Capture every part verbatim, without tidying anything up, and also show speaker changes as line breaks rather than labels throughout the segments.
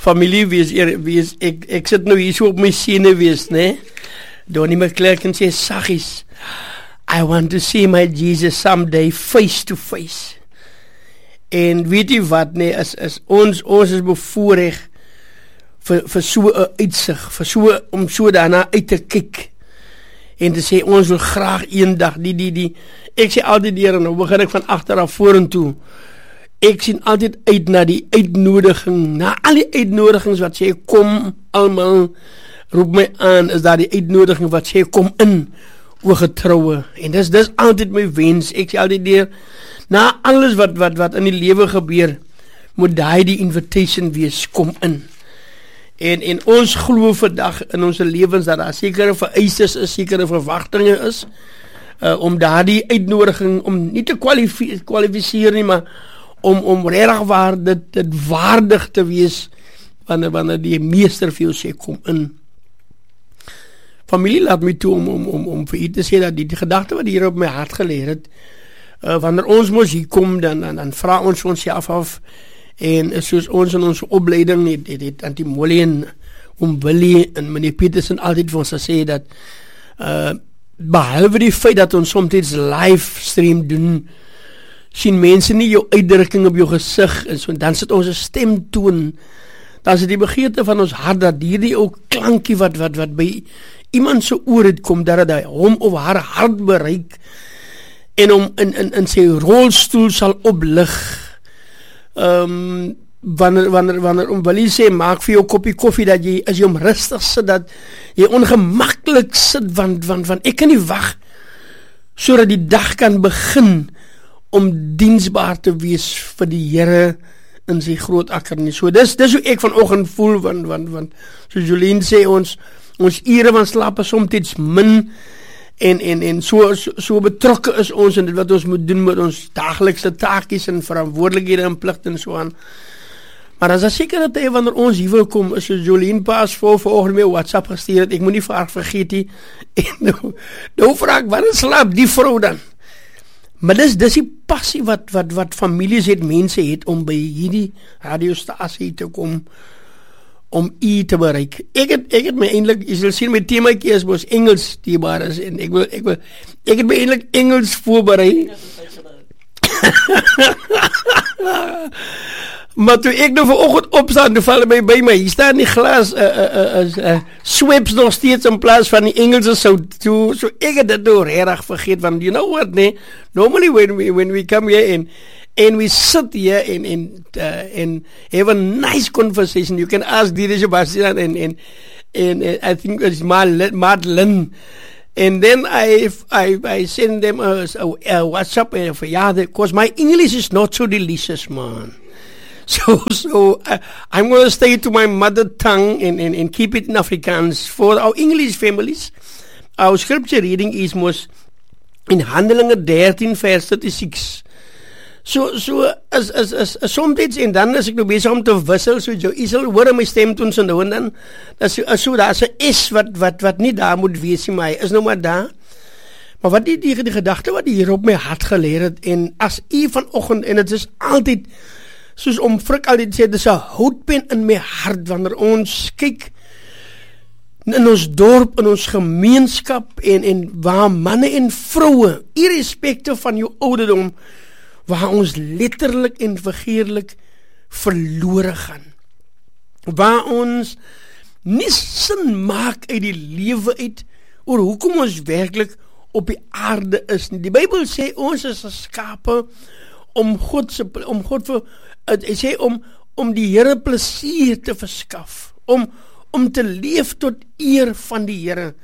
familie wees, wees ek, ek sit nou hier so op my sene wees, né? Donnie McClurkin sê, saggies, I want to see my Jesus someday face to face. En weet jy wat, nee, is, is ons, ons is bevoorreg vir, vir so 'n uitsig, vir so, om so daarna uit te kyk, en te sê, ons wil graag eendag, die, die, die, ek sê altyd hier, nou begin ek van agter af vorentoe, ek sien altyd uit na die uitnodiging, na al die uitnodigings wat sê, kom, almal, roep my aan, is daar die uitnodiging wat sê, kom in, o getroue, en dis, dis altyd my wens, ek sê altyd hier, na alles wat, wat, wat in die lewe gebeur, moet daai die invitation wees, kom in, en, en ons glo vandag in ons lewens, dat daar sekere vereistes is, sekere verwagtinge is, uh, om daar die uitnodiging, om nie te kwalificeer, kwalificeer nie, maar om, om regtig waar, dit, dit waardig te wees, wanneer, wanneer die meester vir jou sê, kom in. Familie laat my toe om, om, om, om vir u te sê, dat die, die gedagte wat hier op my hart geleer het, uh, wanneer ons mos hier kom, dan, dan, dan vraag ons ons self af, en soos ons in ons opleiding, het, het, het Antimolie en Oom Willie en meneer Petersen altyd vir ons gesê, dat uh, behalwe die feit dat ons soms livestream doen, sien mense nie jou uitdrukking op jou gesig, en so, dan sit ons 'n stemtoon, dan is dit die begeerte van ons hart, dat hierdie ook klankie wat, wat, wat by iemand se oor het kom, dat hy hom of haar hart bereik, en hom in, in, in sy rolstoel sal oplig, um, wanneer, wanneer, wanneer om wil jy sê, maak vir jou koppie koffie, dat jy, as jy om rustig sit, dat jy ongemakkelijk sit, want, want, want ek kan nie wag, so dat die dag kan begin, om diensbaar te wees vir die Here in sy groot akker nie. So dis, dis hoe ek vanoggend voel, want, want, want soos Jolien sê, ons, ons ure van slaap is somtyds min, en, en, en so, so, so betrokke is ons, in dit wat ons moet doen met ons dagelikse taakies, en verantwoordelikhede en pligte en so aan. Maar as daar sekere tye, wanneer ons hier wil kom, is soos Jolien pas voor vanoggend my WhatsApp gestuur het, ek moet nie vir haar vergeet nie, en nou, nou vraag ek, wanneer slaap die vrou dan? Maar dis, dis die passie wat, wat, wat families het, mense het, om by hierdie radiostasie te kom, om u te bereik. Ek het, ek het my eindelijk, jy sal sien, my themakie is mos Engels teebaar is, en ek wil, ek wil, ek het my eindelijk Engels voorbereid. Maar toe ek nou vanoggend opstaan, toe val my by my, hier staan die glas, uh, uh, uh, uh, Schweppes nog steeds in plaas van die Engelse sout, toe, so ek het dit nou regtig vergeet, want you know what, nee, normally when we, when we come here and, and we sit here and, and, uh, and have a nice conversation, you can ask Didi Sebastian and, and, and, and I think it's Madeline, and then I, I, I send them a, a, a WhatsApp, and for, yeah, because my English is not so delicious, man. So, so uh, I'm going to stay to my mother tongue and, and, and keep it in Afrikaans. For our English families, our scripture reading is most in Handelinge thirteen vers thirty-six. So, so, as, as, as, as sometimes, en dan as ek nou bezig om te wissel, so jou, jy sal hoor in my stemtoon so nou en dan, as, as so daar is een is wat, wat, wat nie daar moet wees, maar hy is nou maar daar. Maar wat die, die, die gedachte wat die hier op my hart geleer het, en as jy vanoggend, en het is altyd, soos om Frik altyd sê, dit is een houtpen in my hart, wanneer ons kyk in ons dorp, in ons gemeenskap, en, en waar manne en vrouwe, irrespecte van jou ouderdom, waar ons letterlik en figuurlik verlore gaan. Waar ons nie sin maak uit die lewe uit, oor hoekom ons werkelijk op die aarde is nie. Die Bybel sê, ons is geskape om God se, om God vir, hy sê, om, om die Here plesier te verskaf, om, om te leef tot eer van die Here.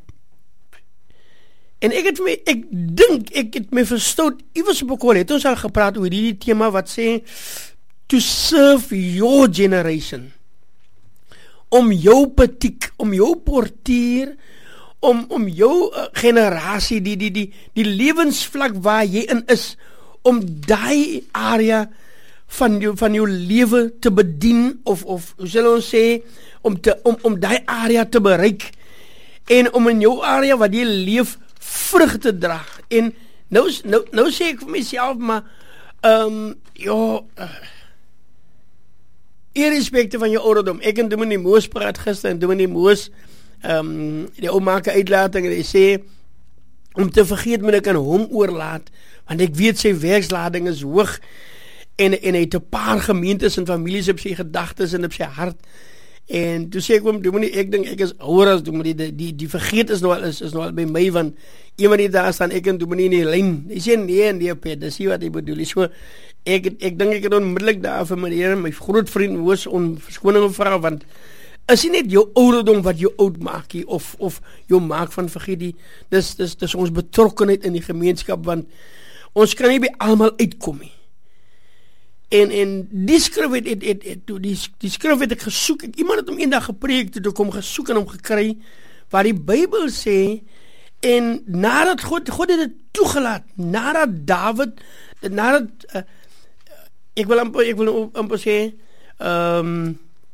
En ek het my, ek dink, ek het my verstout, iewers op ekol, het ons al gepraat oor die thema wat sê, to serve your generation, om jou petiek, om jou portier, om, om jou uh, generasie, die, die, die, die lewensvlak waar jy in is, om die area van jou, van jou lewe te bedien, of, of hoe sal ons sê, om, te, om, om die area te bereik, en om in jou area wat jy leef, vrug te dra. En nou, nou, nou sê ek vir myself, maar, um, ja, uh, irrespecte van jou ouderdom. Ek en Dominee Moos praat gister, en Dominee Moos, um, die ou maak 'n uitlating, en hy sê, om te vergeet moet ek aan hom oorlaat, want ek weet sy werkslading is hoog, en, en hy het 'n paar gemeentes en families op sy gedagtes en op sy hart, en toe sê ek hom, Dominee, ek dink ek is ouer as Dominee, die, die, die vergeet is nou al, is, is nou al by my, want iemand die daar staan, ek en Dominee in die lyn, hy sê, nee, nee, Pet, dis nie wat hy bedoel, so, ek, ek dink ek het onmiddellik daar vir meneer, my groot vriend Moos, om verskoning gevra, want is nie net jou ouderdom wat jou oud maak, hier, of, of jou maak van vergeet die, dis, dis, dis ons betrokkenheid in die gemeenskap, want ons kan nie by almal uitkom nie. En, en die skrif het, het, het, het die, die skrif het ek gesoek, ek, iemand het hom eendag gepreek, toe ek hom gesoek en hom gekry, waar die Bybel sê, en nadat God, God het het toegelaat, nadat David, nadat, uh, ek wil amper, ek wil amper sê, um,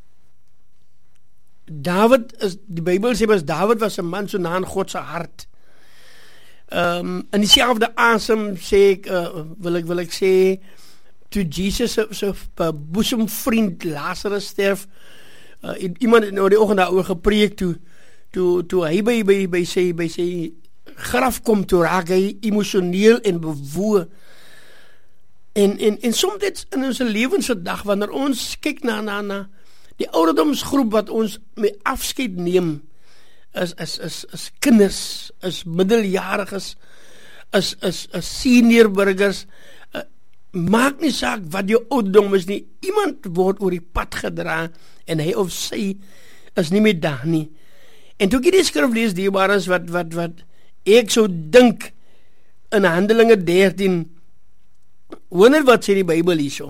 David is, die Bybel sê, was David was 'n man so na aan God se hart. Um, in dieselfde asem sê ek, uh, wil ek, wil ek sê, toe Jesus se so, uh, boesemvriend Lazarus sterf, uh, iemand het nou die oggend daaroor gepreek, toe, toe, toe hy by, by, by, sy, by sy graf kom, toe raak hy emosioneel en bewoe. En, en, en soms in ons lewens vandag, wanneer ons kyk na, na, na die ouderdomsgroep wat ons mee afskeid neem, is, is, is, is kinders, is middeljariges, is, is, is senior burgers, uh, maak nie saak wat jou ouderdom is nie, iemand word oor die pad gedra, en hy of sy is nie meer daar nie. En toe ek die skrif lees, dierbares, wat, wat, wat ek so dink, in Handelinge dertien, wonder wat sê die Bybel hierso,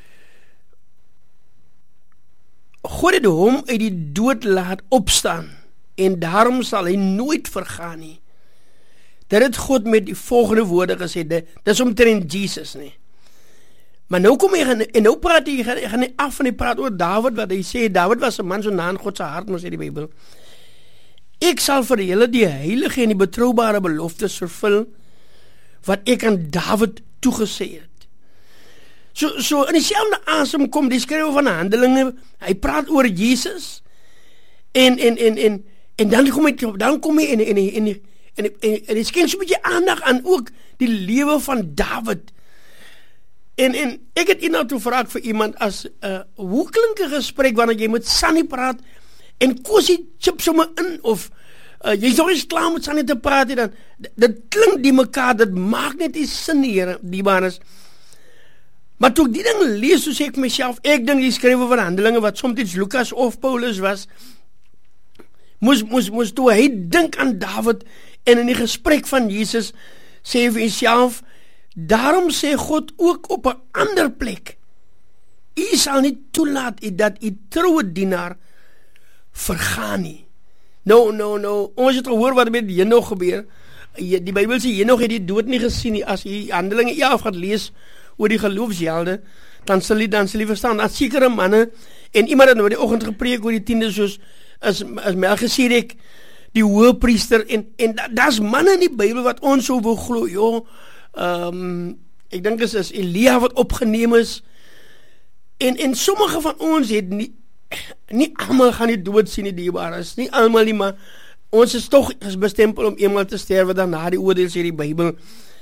God het hom uit die dood laat opstaan, en daarom sal hy nooit vergaan nie. Dit het God met die volgende woorde gesê, dit is omtrent Jesus nie. Maar nou kom hy, en nou praat hy, hy gaan hy af en hy praat oor David, wat hy sê, David was 'n man so na aan God se hart, maar sê die Bybel, ek sal vir julle die heilige en die betroubare beloftes vervul, wat ek aan David toegesê het. So, so in dieselfde asem kom die skrywer van Handelinge, hy praat oor Jesus, en, en, en, en, en dan kom hy, dan kom hy, en, en, en, en, en, en, en hy skenk so 'n bietjie aandag aan ook die lewe van David. En, en ek het eendag toe vraag vir iemand, as, uh, hoe klink 'n gesprek, wanneer jy met Sunny praat, en Kosie chip sommer in, of, uh, jy is nog eens klaar met Sunny te praat, dan, dit klink die mekaar, dit maak net die sin hier, die banes. Maar toe ek die ding lees, so sê ek myself, ek dink die skrywer van Handelinge, wat soms Lucas of Paulus was, moes, moes, moes toe hy dink aan David, en in die gesprek van Jesus, sê vir homself, daarom sê God ook op 'n ander plek, u sal nie toelaat dat u troue dienaar vergaan nie. Nou, nou, nou, ons het gehoor wat met Henog gebeur, die Bybel sê, Henog het die dood nie gesien nie, as jy Handelinge elf gaat lees, oor die geloofshelde, dan sal jy, dan sal jy verstaan, dat sekere manne, en iemand het nou die oggend gepreek oor die tiende, soos, as, as Melchisedek, die hoëpriester, en, en daar is manne in die Bybel, wat ons so wil glo, joh, um, ek dink is, is Elia wat opgeneem is, en, en sommige van ons het nie, nie allemaal gaan die dood sien, die dierbare is, nie allemaal nie, maar ons is toch is bestempel om eenmaal te sterwe, dan na die oordeel sê die Bybel.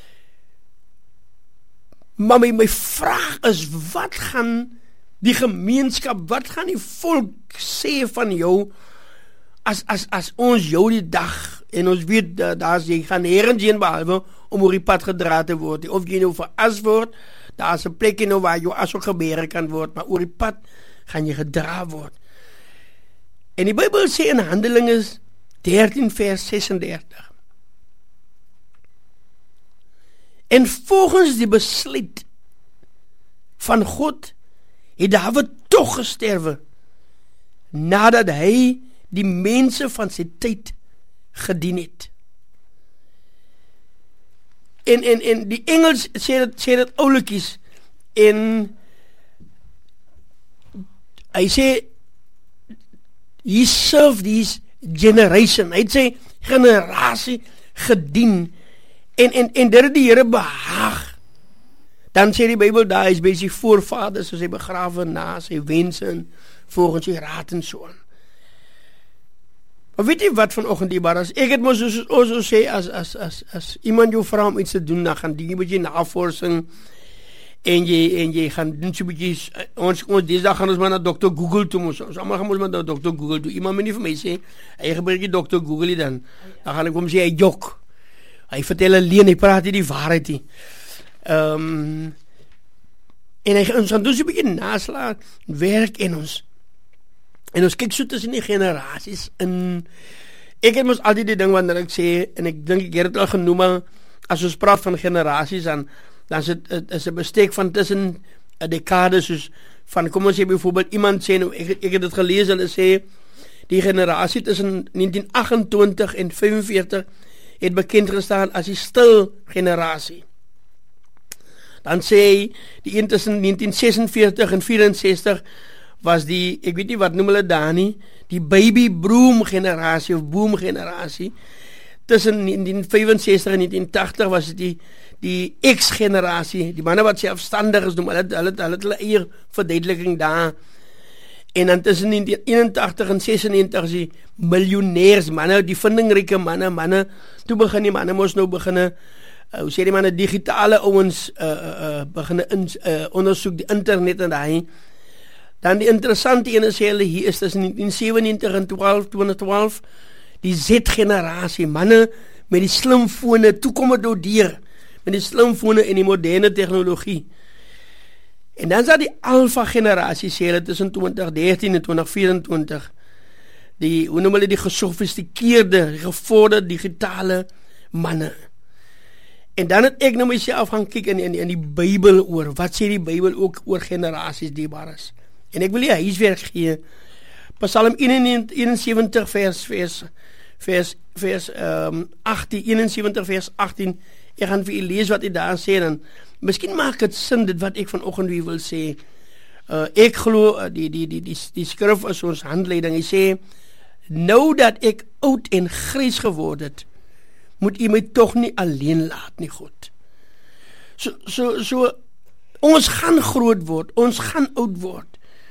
Maar my, my vraag is, wat gaan die gemeenskap, wat gaan die volk sê van jou, as, as, as ons jou die dag, en ons weet, daar is, jy gaan nergens heen behalwe, om oor die pad gedra te word, of jy nou veras word, daar is een plekje nou waar jou as ook gebeuren kan word, maar oor die pad gaan jy gedra word. En die Bybel sê in Handelinge dertien vers sesendertig, en volgens die besluit van God, het David toch gesterwe, nadat hy die mense van sy tyd gedien het. En, en, en die Engels sê dit, sê dit oulikies, en hy sê, he served his generation, hy het sy generatie gedien, en, en, en dit het die Here behaag, Dan sê die Bybel daar, hy is by sy voorvaders, as hy begrawe na sy wense en volgens sy raad en so aan. Maar weet jy wat vanoggend die baras? Ek het mos soos ons so sê, as, as, as, as iemand jou vra om iets te doen, dan gaan die bietjie navorsing, en jy, en jy gaan doen so bietjie, ons, ons deze dag gaan ons maar na dokter Google toe, ons, ons allemaal gaan ons maar na dokter Google toe, iemand moet nie vir my sê, hy gebruik die dokter Google dan, dan gaan ek om sê, hy jok, hy vertel alleen, hy praat nie die waarheid nie, um, en hy, ons gaan doen so bietjie naslaan, werk en ons, en ons kyk so tussen die generaties in, ek het mos altyd die ding wanneer ek sê, en ek dink ek het het al genoem, as ons praat van generaties, dan, dan is het, het is een bestek van tussen een dekade, soos van, kom ons sê bijvoorbeeld, iemand sê, nou, ek, ek het het gelees, hulle sê, die generatie tussen negentien achtentwintig en vyfenveertig, het bekend gestaan as die stil generatie. Dan sê, die een tussen negentien sesenveertig en vierenzestig, was die, ek weet nie wat noem hulle daar nie, die baby boom generatie of boom generatie, tussen negentien vyfenzestig en negentien tachtig was die, die X generatie, die manne wat selfstandig is, noem hulle, hulle, hulle, hulle eie verduideliking daar, en dan tussen negentien eenentachtig en sesennegentig is die miljonairs, manne, die vindingryke manne, manne, toe begin die manne moes nou beginne, uh, hoe sê die manne, digitale ouwens, uh, uh, uh, beginne in, uh, onderzoek, die internet en daai. Dan die interessante ene sê hulle, hier is tussen negentien sevenentig en twintig twaalf, die Z-generatie, manne met die slimfone, toe kom het nou deur, met die slimfone en die moderne technologie. En dan is daar die alpha-generatie, sê hulle, tussen twintig dertien en twintig vyerentwintig, die, hoe noem hulle, die gesofistikeerde, gevorderde digitale manne. En dan het ek nou myself gaan kyk in, in, in die Bybel oor, wat sê die Bybel ook oor generaties dierbares. En ek wil jy huiswerk gee, Psalm eenenseventig vers, vers, vers, vers um, achttien, eenenseventig vers achttien, ek gaan vir jy lees wat jy daar sê, dan miskien maak het sin dit wat ek vanoggend weer wil sê, uh, ek glo, uh, die, die, die, die, die skrif is ons handleiding, hy sê, nou dat ek oud en grys geword het, moet jy my toch nie alleen laat nie, God. So, so, so, ons gaan groot word, ons gaan oud word.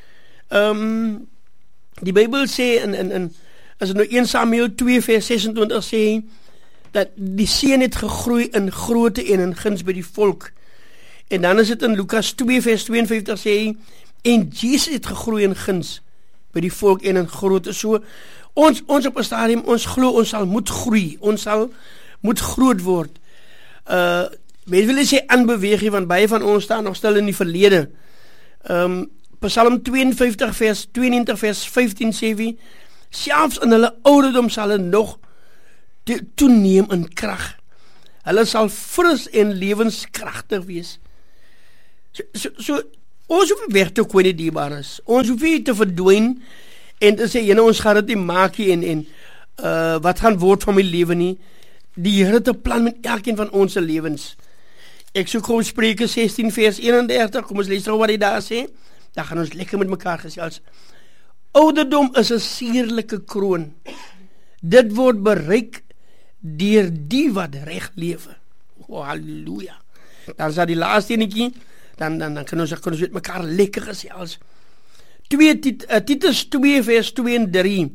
Um, die Bybel sê, in, in, in, as het nou een Samuel twee vers sesentwintig sê, dat die seun het gegroei in grootte en in guns by die volk. En dan is het in Lukas twee vers tweeënvyftig sê, en Jesus het gegroei in guns by die volk en in grootte. So, ons, ons op 'n stadium, ons glo, ons sal moet groei, ons sal moet groot word. Uh, mens wil nie sê aanbeweeg, want baie van ons staan nog stil in die verlede. Um, Psalm tweeënvyftig vers tweeënnegentig vers vyftien sê wie, selfs in hulle ouderdom sal hulle nog toeneem in krag. Hulle sal fris en lewenskragtig wees. So, so, so ons hoef nie weg te kwyn die dierbares. Ons hoef nie te verdwyn en te sê, jyne, ons gaan dit nie maak nie en, en uh, wat gaan word van my leven nie. Die Here het 'n plan met elkeen van ons lewens. Ek soek gou Spreuke sestien vers eenendertig, kom ons lees nou wat hy daar sê. Dan gaan ons lekker met mekaar gesels. Ouderdom is 'n sierlike kroon. Dit word bereik deur die wat reg lewe. Oh, halleluja. Dan is daar die laaste enetjie, dan, dan, dan kan ons, kan ons met mekaar lekker gesels. twee, tit, uh, Titus twee vers twee en drie.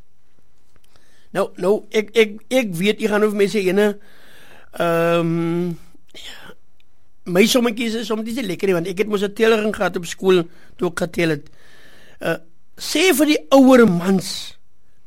Nou, nou, ek, ek, ek weet, jy gaan over my sê, ene, um, my sommetjies is sommetjies nie lekker nie, want ek het mos 'n telering gehad op skool, toe ek getel het. Uh, sê vir die ouer mans,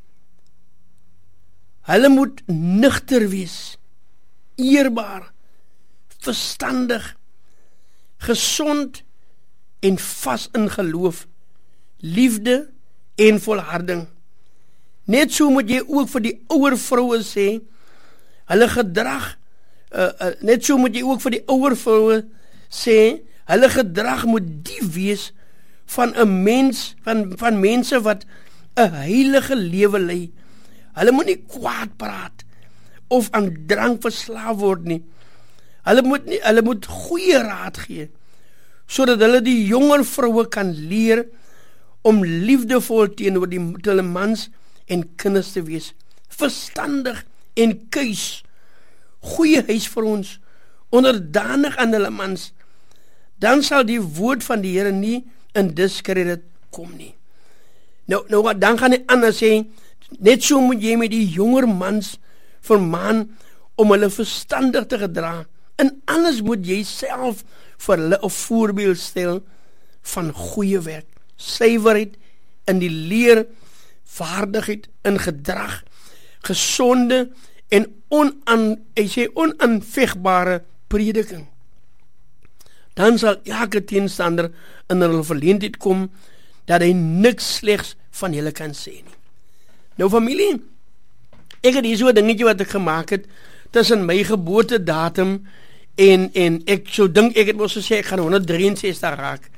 hulle moet nugter wees, eerbaar, verstandig, gesond en vas in geloof, liefde en volharding. Net so moet jy ook vir die ouer vroue sê, hulle gedrag, uh, uh, net so moet jy ook vir die ouer vroue sê, hulle gedrag moet die wees van 'n mens, van, van mense wat 'n heilige lewe lei. Hulle moet nie kwaad praat, of aan drank verslaaf word nie. Hulle moet, nie, hulle moet goeie raad gee, sodat hulle die jonger vroue kan leer om liefdevol teenoor die hulle mans en kinders te wees, verstandig en kuis, goeie huisvrouens, onderdanig aan hulle mans, dan sal die woord van die Here nie in diskrediet kom nie. Nou, nou wat dan gaan hy anders sê, net so moet jy met die jonger mans vermaan om hulle verstandig te gedra. En alles moet jy self vir hulle 'n voorbeeld stel van goeie werk, suiwerheid in die leer, vaardigheid in gedrag, gesonde en onan, hy sê onaanvegbare prediking. Dan sal elke teenstander in hulle verleentheid kom dat hy niks slegs van julle kan sê nie. Nou familie, ek het hier so 'n dingetje wat ek gemaak het tussen my geboortedatum en en ek so dink ek het mos gesê ek gaan honderddrieënsestig raak.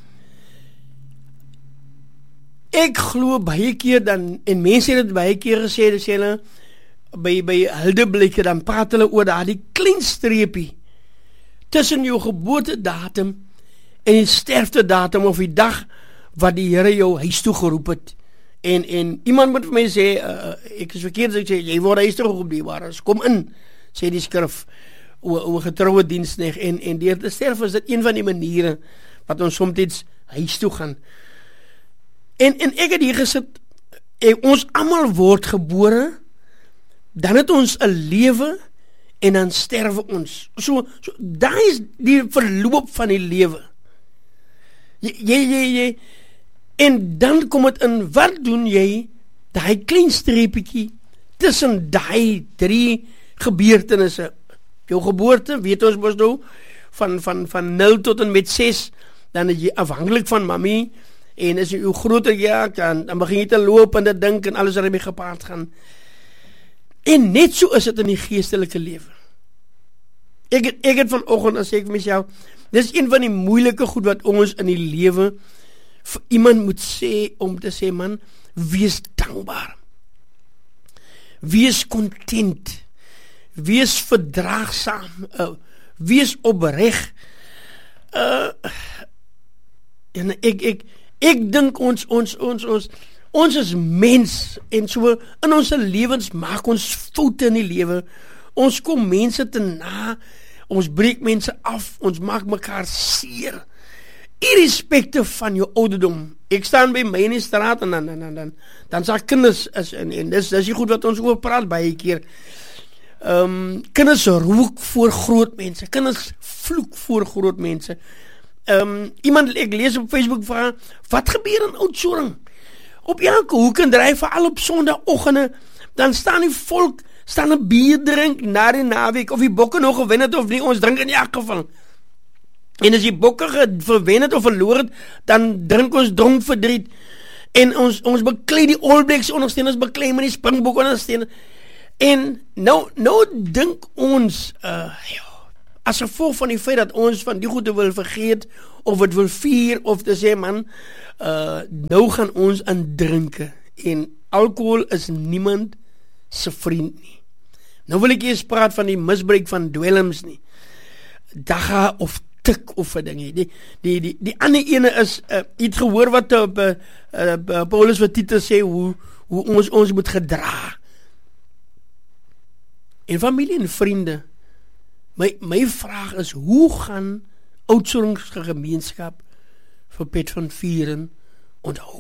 Ek glo baie keer dan, en mense het dit baie keer gesê, dis hulle by by huldeblikke, dan praat hulle oor daardie klein streepie tussen jou geboortedatum en die sterftedatum of die dag wat die Here jou huis toe geroep het. En en iemand moet vir my sê, uh, ek is verkeerd as ek sê, jy word huis toe geroep, die waarheid, kom in, sê die skrif, oor, oor getroue diensknegt, en, en deur te sterf is dit een van die maniere, wat ons soms huis toe gaan. En, en ek het hier gesit, ek, ons almal word gebore, dan het ons 'n lewe, en dan sterwe ons. So, so daar is die verloop van die lewe. Jy, jy, jy, jy, en dan kom het in, wat doen jy, die klein streepiekie, tussen die drie gebeurtenisse, jou geboorte, weet ons mos nou, van, van, van nul tot en met ses, dan is jy afhankelijk van mami, en as jy jou groter ja, dan, dan begin jy te loop en te dink, en alles ermee gepaard gaan. En net so is het in die geestelike lewe. Ek het, ek het vanoggend, as ek myself, dis een van die moeilike goed wat ons in die lewe vir iemand moet sê, om te sê, man, wees dankbaar. Wees content. Wees verdraagsaam. Uh, wees opreg. Uh, en ek, ek, ek dink ons, ons, ons, ons, ons is mens, en so in ons lewens maak ons foute in die lewe, ons kom mense te na, ons breek mense af, ons maak mekaar seer, irrespectief van jou ouderdom. Ek staan by my in die straat, en dan, dan, dan, dan, dan sal kinders, is, en, en dis, dis die goed wat ons oor praat baie keer, um, kinders roek voor groot mense, kinders vloek voor groot mense, um, iemand, ek lees op Facebook, vraag, wat gebeur in Oudtshoorn? Op elke hoek en draai, veral op sondagoggende, dan staan die volk, staan een bier drink na die naweek, of die bokke nog gewen het of nie, ons drink in elk geval. En as die bokke verwen het of verloor het, dan drink ons dronk verdriet, en ons, ons beklei die All Blacks ondersteun, ons beklei met die Springbok ondersteun, en nou, nou dink ons, uh, ja, as gevolg van die feit dat ons van die goede wil vergeet, of het wil vier, of te sê, man, uh, nou gaan ons aan drinke, en alcohol is niemand sy vriend nie. Nou wil ek eers praat van die misbruik van dwelms nie, dagga of tik of een ding, die, die, die, die ander ene is, uh, iets gehoor wat uh, uh, uh, Paulus wat Titus sê, hoe, hoe ons ons moet gedra, en familie en vriende, my, my vraag is, hoe gaan Oudtshoornse gemeenskap vir Pet van Vieren onthou?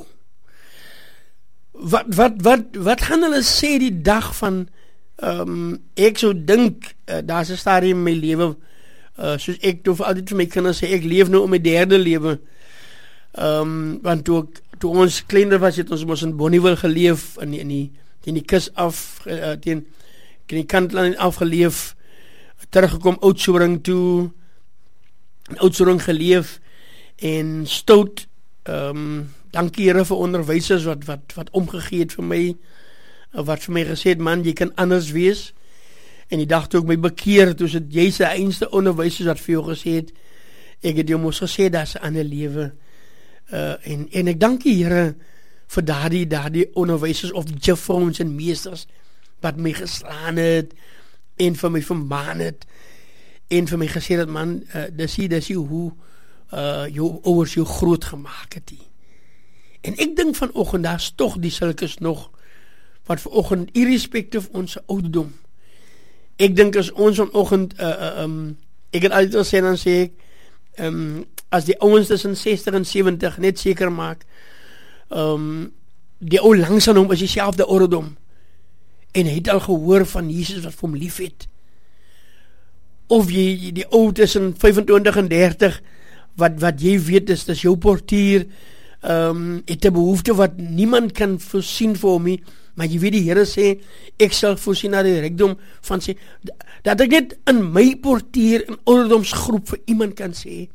Wat, wat, wat, wat gaan hulle sê die dag van, um, ek so dink, uh, daar is een stadium in my lewe, uh, soos ek toe altyd vir my kinders sê, ek leef nou om my derde lewe, um, want toe, ek, toe ons kleiner was, het ons mos in Bonnieville geleef, in die, in die, in die kus af, uh, teen, in die kantland afgeleef, teruggekom Oudtshoorn toe, in Oudtshoorn geleef, en stout, um, dankie Here vir onderwysers wat, wat, wat omgegeet vir my, wat vir my gesê het, man, jy kan anders wees, en die dag toe ek my bekeer, toe is het juist die einste onderwysers wat vir jou gesê het, ek het jou mos gesê, dat is 'n ander lewe, uh, en, en ek dankie Here vir daardie, daardie onderwysers, of juffrouens en meesters, wat my geslaan het, en vir my vermaan het, en vir my gesê het, man, uh, dis hier, dis hier hoe uh, jou ouers jou groot gemaak het, die. En ek dink vanoggend, daar is toch die sulkes nog, wat vanoggend, irrespectief ons ouderdom, ek dink as ons vanoggend, uh, uh, um, ek het altyd al sê, dan sê ek, um, as die ouens tussen sestig en sewentig net seker maak, um, die ou langs aan hom is dieselfde ouderdom, en hy het al gehoor van Jesus wat vir hom lief het. Of jy, die ou tussen vyfentwintig en dertig, wat, wat jy weet is, dis jou portier, um, het 'n behoefte wat niemand kan voorsien vir hom nie, maar jy weet die Here sê, ek sal voorsien na die rykdom van sê, dat ek net in my portier, in ouderdomsgroep vir iemand kan sê,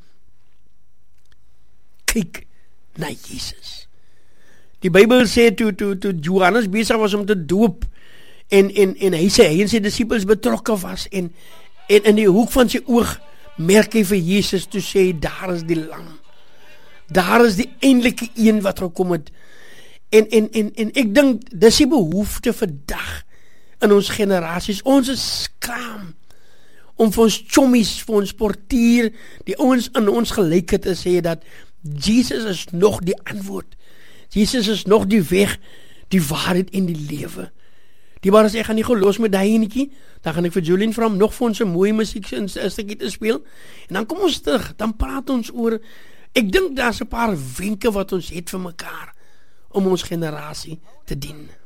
kyk na Jesus. Die Bybel sê, toe, toe, toe Johannes besig was om te doop, en, en, en hy sê, hy en sy disciples betrokke was, en, en in die hoek van sy oog, merk hy vir Jesus, toe sê hy, daar is die lam, daar is die eindelike een wat gekom het, en, en, en, en ek dink, dis die behoefte vandag, in ons generasies, ons is skaam, om vir ons chommies, vir ons portier, die ouens in ons gelykheid te sê, dat Jesus is nog die antwoord, Jesus is nog die weg, die waarheid en die lewe. Die waar as ek gaan nie gelos met die enetjie, dan gaan ek vir Julian vra om nog vir ons 'n mooi musiek in 'n stukkie te speel, en dan kom ons terug, dan praat ons oor, ek dink daar's 'n paar wenke wat ons het vir mekaar, om ons generasie te dien.